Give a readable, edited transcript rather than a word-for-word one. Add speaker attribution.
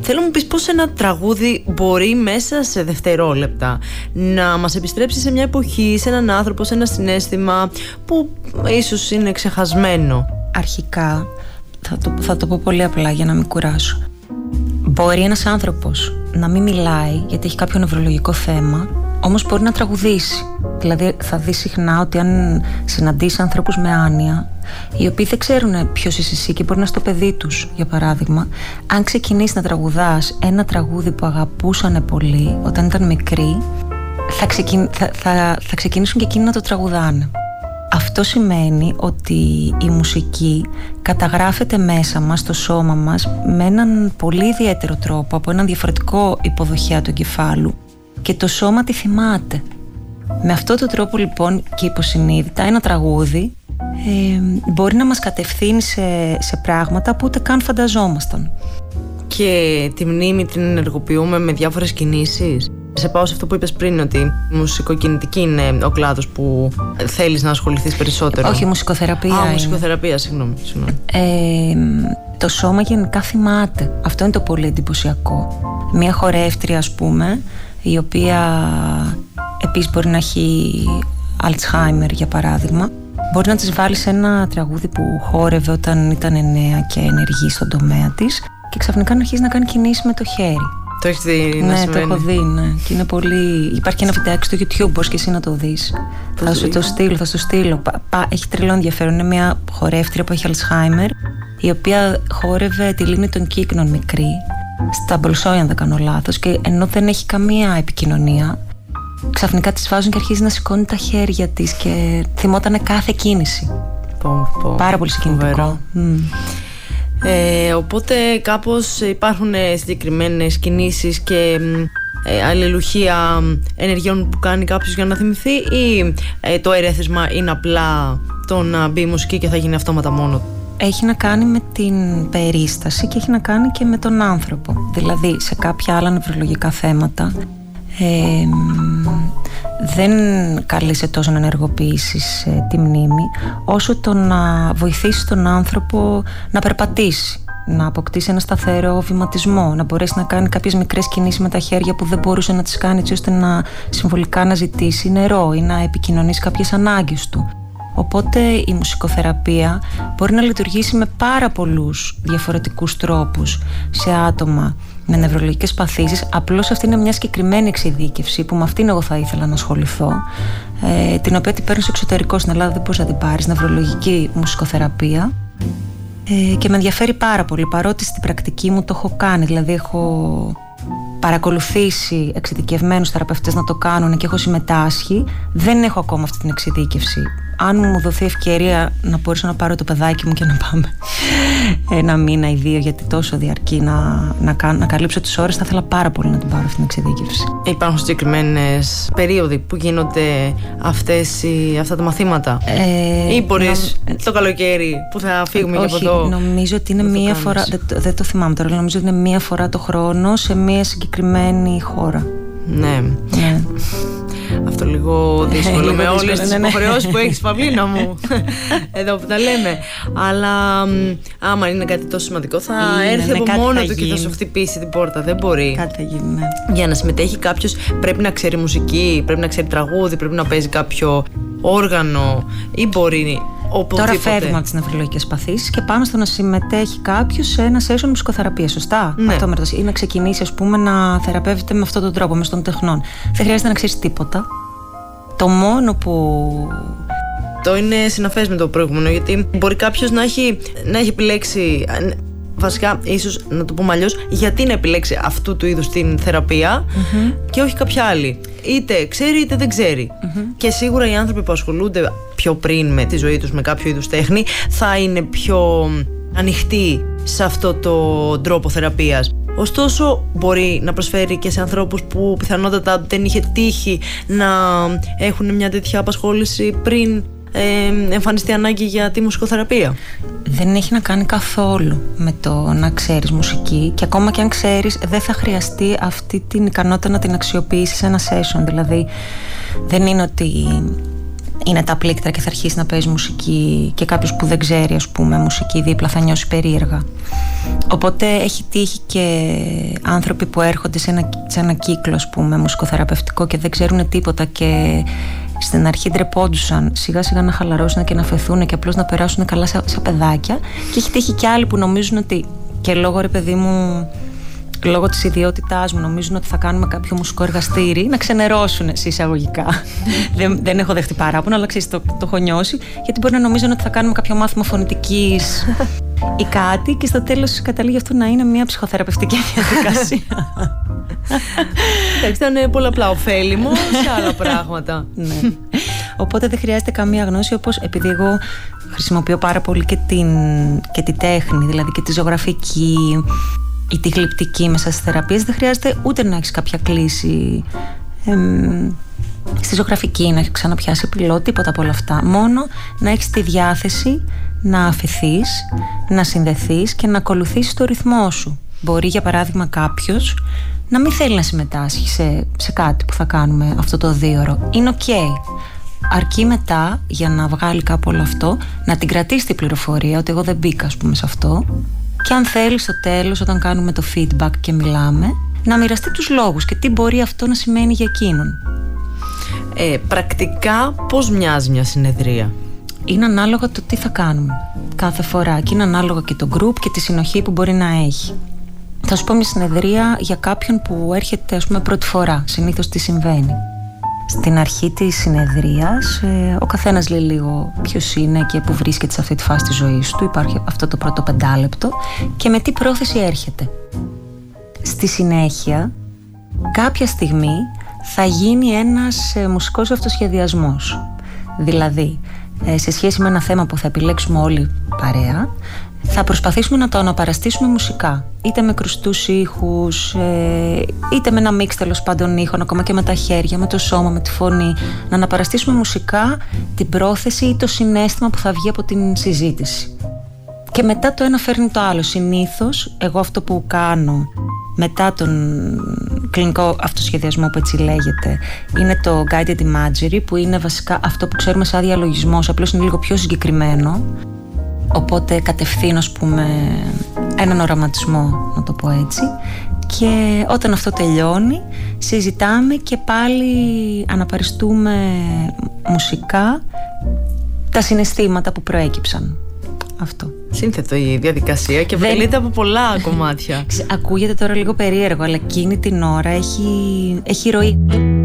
Speaker 1: Θέλω να μου πεις πώς ένα τραγούδι μπορεί μέσα σε δευτερόλεπτα να μας επιστρέψει σε μια εποχή, σε έναν άνθρωπο, σε ένα συναίσθημα που ίσως είναι ξεχασμένο.
Speaker 2: Αρχικά, θα το πω πολύ απλά για να μην κουράσω. Μπορεί ένας άνθρωπος να μην μιλάει γιατί έχει κάποιο νευρολογικό θέμα, όμως μπορεί να τραγουδήσει. Δηλαδή θα δεις συχνά ότι αν συναντήσεις ανθρώπους με άνοια, οι οποίοι δεν ξέρουν ποιος είσαι εσύ και μπορεί να είναι στο παιδί τους, για παράδειγμα, αν ξεκινήσεις να τραγουδάς ένα τραγούδι που αγαπούσανε πολύ όταν ήταν μικροί, θα ξεκινήσουν και εκείνοι να το τραγουδάνε. Αυτό σημαίνει ότι η μουσική καταγράφεται μέσα μας, στο σώμα μας, με έναν πολύ ιδιαίτερο τρόπο, από έναν διαφορετικό υποδοχέα του εγκεφάλου, και το σώμα τη θυμάται. Με αυτόν τον τρόπο λοιπόν και υποσυνείδητα ένα τραγούδι μπορεί να μας κατευθύνει σε πράγματα που ούτε καν φανταζόμασταν.
Speaker 1: Και τη μνήμη την ενεργοποιούμε με διάφορες κινήσεις. Σε πάω σε αυτό που είπες πριν, ότι η μουσικοκινητική είναι ο κλάδος που θέλεις να ασχοληθείς περισσότερο.
Speaker 2: Όχι, μουσικοθεραπεία.
Speaker 1: Μουσικοθεραπεία, συγγνώμη.
Speaker 2: Το σώμα γενικά θυμάται. Αυτό είναι το πολύ εντυπωσιακό. Μια χορεύτρια, ας πούμε, η οποία επίσης μπορεί να έχει Alzheimer, για παράδειγμα, μπορεί να της βάλεις ένα τραγούδι που χόρευε όταν ήταν νέα και ενεργή στον τομέα της και ξαφνικά να αρχίσει να κάνει κινήσεις με το χέρι.
Speaker 1: Το έχεις δει?
Speaker 2: Ναι, το έχω δει, ναι. Και είναι πολύ... Υπάρχει και ένα βιντεάκι στο YouTube, μπορείς και εσύ να το δεις. Θα σου το στείλω. Έχει τρελό ενδιαφέρον. Είναι μια χορεύτρια που έχει Alzheimer, η οποία χόρευε τη Λίμνη των Κύκνων μικρή, στα Μπολσόη, αν δεν κάνω λάθος, και ενώ δεν έχει καμία επικοινωνία, ξαφνικά της βάζουν και αρχίζει να σηκώνει τα χέρια της και θυμότανε κάθε κίνηση. Πάρα πολύ συγκινητικό.
Speaker 1: Οπότε κάπως υπάρχουν συγκεκριμένες κινήσεις και αλληλουχία ενεργειών που κάνει κάποιος για να θυμηθεί, ή το ερέθισμα είναι απλά το να μπει η μουσική και θα γίνει αυτόματα μόνο?
Speaker 2: Έχει να κάνει με την περίσταση και έχει να κάνει και με τον άνθρωπο. Δηλαδή σε κάποια άλλα νευρολογικά θέματα δεν καλείσαι τόσο να ενεργοποιήσεις τη μνήμη, όσο το να βοηθήσεις τον άνθρωπο να περπατήσει, να αποκτήσει ένα σταθερό βηματισμό, να μπορέσει να κάνει κάποιες μικρές κινήσεις με τα χέρια που δεν μπορούσε να τις κάνει, έτσι ώστε να συμβολικά να ζητήσει νερό ή να επικοινωνήσει κάποιες ανάγκες του. Οπότε η μουσικοθεραπεία μπορεί να λειτουργήσει με πάρα πολλούς διαφορετικούς τρόπους σε άτομα με νευρολογικές παθήσεις. Απλώς αυτή είναι μια συγκεκριμένη εξειδίκευση που με αυτήν εγώ θα ήθελα να ασχοληθώ, την οποία την παίρνω στο εξωτερικό. Στην Ελλάδα δεν μπορείς να την πάρεις, νευρολογική μουσικοθεραπεία, και με ενδιαφέρει πάρα πολύ, παρότι στην πρακτική μου το έχω κάνει. Δηλαδή έχω παρακολουθήσει εξειδικευμένους θεραπευτές να το κάνουν και έχω συμμετάσχει. Δεν έχω ακόμα αυτή την εξειδίκευση. Αν μου δοθεί ευκαιρία να μπορέσω να πάρω το παιδάκι μου και να πάμε ένα μήνα ή δύο, γιατί τόσο διαρκεί να καλύψω τις ώρες, θα ήθελα πάρα πολύ να την πάρω αυτή την εξειδίκευση.
Speaker 1: Υπάρχουν συγκεκριμένες περίοδοι που γίνονται αυτά τα μαθήματα, ή μπορείς το καλοκαίρι που θα φύγουμε και από εδώ?
Speaker 2: Νομίζω ότι είναι μία φορά, δεν το θυμάμαι τώρα, νομίζω ότι είναι μία φορά το χρόνο σε μία συγκεκριμένη χώρα.
Speaker 1: Ναι. Αυτό λίγο δύσκολο με όλες τις υποχρεώσεις που έχεις, Παυλίνα μου, εδώ που τα λέμε. Αλλά άμα είναι κάτι τόσο σημαντικό, θα έρθει από μόνο του και θα σου χτυπήσει την πόρτα. Δεν μπορεί.
Speaker 2: Κάτι θα γίνει, ναι.
Speaker 1: Για να συμμετέχει κάποιος πρέπει να ξέρει μουσική, πρέπει να ξέρει τραγούδι, πρέπει να παίζει κάποιο όργανο, ή μπορεί οπουδήποτε?
Speaker 2: Τώρα φεύγουμε από τις νευρολογικές παθήσεις και πάμε στο να συμμετέχει κάποιος σε ένα session μουσικοθεραπεία, σωστά?
Speaker 1: Ναι.
Speaker 2: Αυτό ή να ξεκινήσει, ας πούμε, να θεραπεύεται με αυτόν τον τρόπο, μες των τεχνών. Δεν χρειάζεται να ξέρεις τίποτα. Το μόνο που...
Speaker 1: Το είναι συναφές με το προηγούμενο, γιατί μπορεί κάποιος να έχει επιλέξει... Βασικά, ίσως να το πούμε αλλιώς, γιατί να επιλέξει αυτού του είδους την θεραπεία και όχι κάποια άλλη. Είτε ξέρει είτε δεν ξέρει. Και σίγουρα οι άνθρωποι που ασχολούνται πιο πριν με τη ζωή τους με κάποιο είδους τέχνη θα είναι πιο ανοιχτοί σε αυτό το τρόπο θεραπείας. Ωστόσο, μπορεί να προσφέρει και σε ανθρώπους που πιθανότατα δεν είχε τύχει να έχουν μια τέτοια απασχόληση πριν εμφανιστεί ανάγκη για τη μουσικοθεραπεία.
Speaker 2: Δεν έχει να κάνει καθόλου με το να ξέρεις μουσική, και ακόμα και αν ξέρεις δεν θα χρειαστεί αυτή την ικανότητα να την αξιοποιήσεις σε ένα session. Δηλαδή δεν είναι ότι είναι τα πλήκτρα και θα αρχίσει να παίζει μουσική και κάποιος που δεν ξέρει, ας πούμε, μουσική δίπλα θα νιώσει περίεργα. Οπότε έχει τύχει και άνθρωποι που έρχονται σε ένα κύκλο, ας πούμε, μουσικοθεραπευτικό και δεν ξέρουν τίποτα και στην αρχή ντρεπόντουσαν σιγά σιγά να χαλαρώσουν και να φεθούν και απλώς να περάσουν καλά σαν παιδάκια, και έχει τύχει και άλλοι που νομίζουν ότι, και λόγω, ρε παιδί μου, λόγω της ιδιότητάς μου, νομίζουν ότι θα κάνουμε κάποιο μουσικό εργαστήρι, να ξενερώσουν σε εισαγωγικά. δεν έχω δεχτεί παράπονα, αλλά ξέρεις, το έχω νιώσει, γιατί μπορεί να νομίζουν ότι θα κάνουμε κάποιο μάθημα φωνητικής ή κάτι, και στο τέλος καταλήγει αυτό να είναι μια ψυχοθεραπευτική διαδικασία.
Speaker 1: Εντάξει, ήταν πολλαπλά ωφέλιμο σε άλλα πράγματα.
Speaker 2: Ναι. Οπότε δεν χρειάζεται καμία γνώση, όπως επειδή εγώ χρησιμοποιώ πάρα πολύ και τη τέχνη, δηλαδή και τη ζωγραφική ή τη γλυπτική μέσα στις θεραπείες, δεν χρειάζεται ούτε να έχεις κάποια κλίση στη ζωγραφική, να έχεις ξαναπιάσει πυλό, τίποτα από όλα αυτά. Μόνο να έχεις τη διάθεση να αφηθείς, να συνδεθείς και να ακολουθήσεις το ρυθμό σου. Μπορεί, για παράδειγμα, κάποιος να μην θέλει να συμμετάσχει σε κάτι που θα κάνουμε αυτό το 2ωρο. Είναι ok. Αρκεί μετά, για να βγάλει κάπου όλο αυτό, να την κρατήσει την πληροφορία ότι εγώ δεν μπήκα, ας πούμε, σε αυτό, και αν θέλει στο τέλος, όταν κάνουμε το feedback και μιλάμε, να μοιραστεί τους λόγους και τι μπορεί αυτό να σημαίνει για εκείνον.
Speaker 1: Πρακτικά πώς μοιάζει μια συνεδρία?
Speaker 2: Είναι ανάλογα το τι θα κάνουμε κάθε φορά, και είναι ανάλογα και το group και τη συνοχή που μπορεί να έχει. Θα σου πω μια συνεδρία για κάποιον που έρχεται, ας πούμε, πρώτη φορά. Συνήθως τι συμβαίνει? Στην αρχή της συνεδρίας ο καθένας λέει λίγο ποιος είναι και που βρίσκεται σε αυτή τη φάση της ζωής του. Υπάρχει αυτό το πρώτο 5 λεπτό και με τι πρόθεση έρχεται. Στη συνέχεια, κάποια στιγμή θα γίνει ένας μουσικός αυτοσχεδιασμός. Δηλαδή, σε σχέση με ένα θέμα που θα επιλέξουμε όλοι παρέα, θα προσπαθήσουμε να το αναπαραστήσουμε μουσικά. Είτε με κρουστούς ήχους, είτε με ένα μίξ, τέλος πάντων, ήχων, ακόμα και με τα χέρια, με το σώμα, με τη φωνή. Να αναπαραστήσουμε μουσικά την πρόθεση ή το συναίσθημα που θα βγει από την συζήτηση. Και μετά το ένα φέρνει το άλλο. Συνήθως, εγώ αυτό που κάνω μετά τον κλινικό αυτοσχεδιασμό, που έτσι λέγεται, είναι το guided imagery, που είναι βασικά αυτό που ξέρουμε σαν διαλογισμός, απλώς είναι λίγο πιο συγκεκριμένο. Οπότε κατευθύνω, ας πούμε, έναν οραματισμό, να το πω έτσι, και όταν αυτό τελειώνει συζητάμε και πάλι αναπαριστούμε μουσικά τα συναισθήματα που προέκυψαν. Αυτό.
Speaker 1: Σύνθετο η διαδικασία και αποτελείται από πολλά κομμάτια.
Speaker 2: Ακούγεται τώρα λίγο περίεργο, αλλά εκείνη την ώρα έχει ροή.